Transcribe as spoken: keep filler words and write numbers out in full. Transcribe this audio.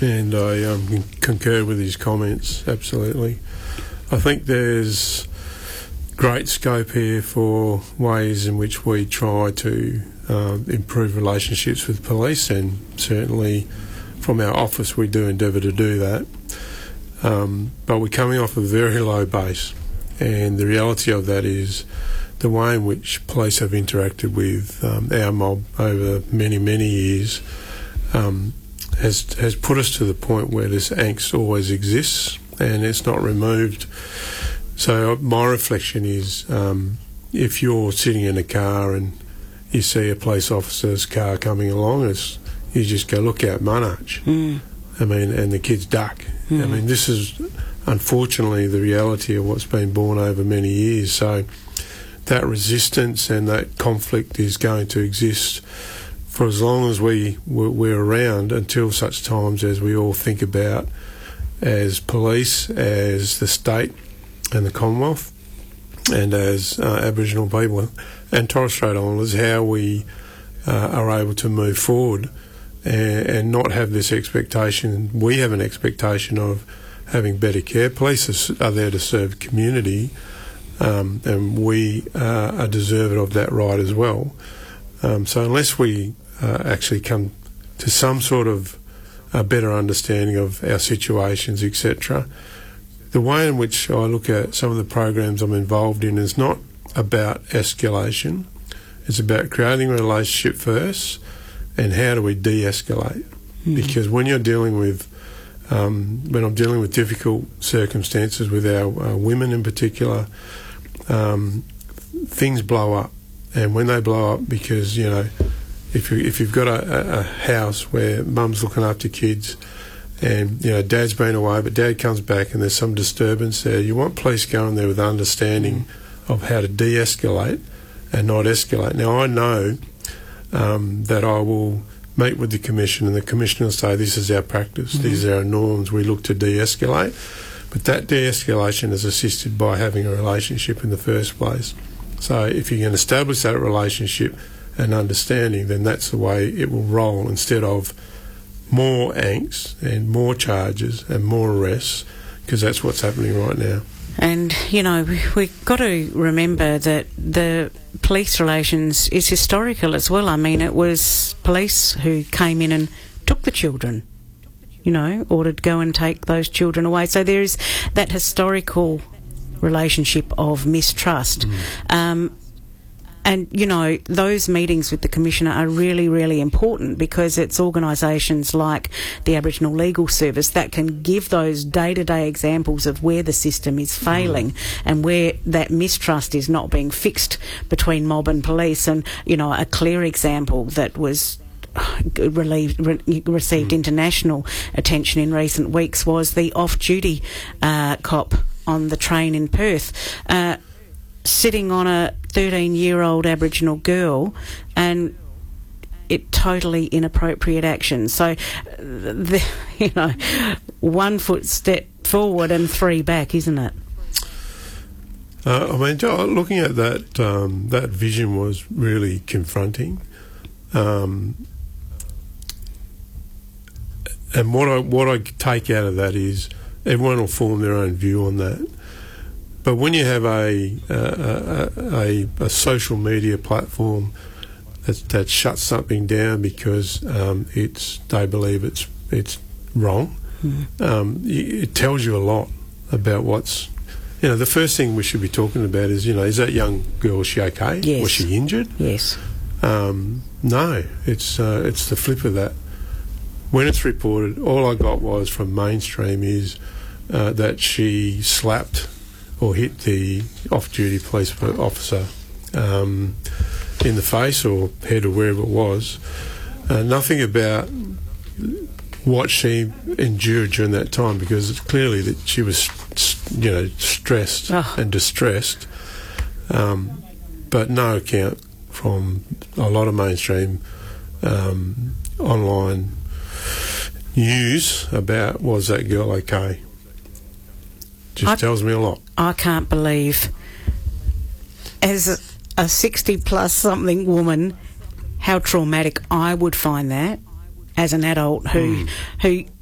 and I um, concur with his comments, absolutely. I think there's great scope here for ways in which we try to um, improve relationships with police, and certainly from our office we do endeavour to do that. Um, but we're coming off a very low base, and the reality of that is the way in which police have interacted with um, our mob over many, many years um, has has put us to the point where this angst always exists and it's not removed. So my reflection is, um, if you're sitting in a car and you see a police officer's car coming along, it's, you just go, look out, Monash. Mm. I mean, and the kids duck. Mm. I mean, this is unfortunately the reality of what's been born over many years. So that resistance and that conflict is going to exist for as long as we, we're around, until such times as we all think about, as police, as the state and the Commonwealth, and as uh, Aboriginal people and Torres Strait Islanders, how we uh, are able to move forward and, and not have this expectation. We have an expectation of having better care. Police are there to serve community, um, and we uh, are deserving of that right as well. Um, so unless we uh, actually come to some sort of a better understanding of our situations, et cetera, the way in which I look at some of the programs I'm involved in is not about escalation. It's about creating a relationship first, and how do we de-escalate? Mm-hmm. Because when you're dealing with, um, when I'm dealing with difficult circumstances with our uh, women in particular, um, things blow up. And when they blow up, because, you know, if, you, if you've got a, a house where mum's looking after kids, and, you know, dad's been away, but dad comes back and there's some disturbance there, you want police going there with understanding mm. of how to de-escalate and not escalate. Now, I know um, that I will meet with the Commission, and the Commission will say, this is our practice, mm-hmm. these are our norms, we look to de-escalate. But that de-escalation is assisted by having a relationship in the first place. So if you can establish that relationship and understanding, then that's the way it will roll, instead of more angst and more charges and more arrests, because that's what's happening right now. And, you know, we've got to remember that the police relations is historical as well. I mean, it was police who came in and took the children, you know, ordered go and take those children away. So there is that historical relationship of mistrust. Mm. Um, And, you know, those meetings with the Commissioner are really, really important, because it's organisations like the Aboriginal Legal Service that can give those day-to-day examples of where the system is failing mm. and where that mistrust is not being fixed between mob and police. And, you know, a clear example that was relieved, re- received mm. international attention in recent weeks was the off-duty uh, cop on the train in Perth, uh, sitting on a thirteen-year-old Aboriginal girl, and it totally inappropriate action. So, the, you know, one foot step forward and three back, isn't it? Uh, I mean, looking at that, um, that vision was really confronting. Um, and what I what I take out of that is everyone will form their own view on that. But when you have a a, a, a social media platform that, that shuts something down because um, it's they believe it's it's wrong, mm. um, it tells you a lot about what's, you know, the first thing we should be talking about is, you know, is that young girl, is she okay? Yes. Was she injured? Yes. Um, no, it's uh, it's the flip of that. When it's reported, all I got was from mainstream is uh, that she slapped or hit the off-duty police officer um, in the face or head or wherever it was. Uh, nothing about what she endured during that time, because it's clearly that she was, you know, stressed oh. and distressed. Um, but no account from a lot of mainstream um, online news about, was that girl okay? Just I, tells me a lot. I can't believe, as a sixty-plus something woman, how traumatic I would find that as an adult who mm. who